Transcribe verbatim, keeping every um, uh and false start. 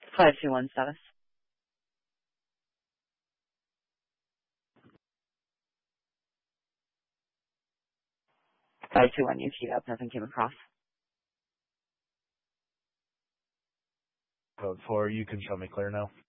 five two one status. five two one, you keyed up. Nothing came across. Code four, you can show me clear now.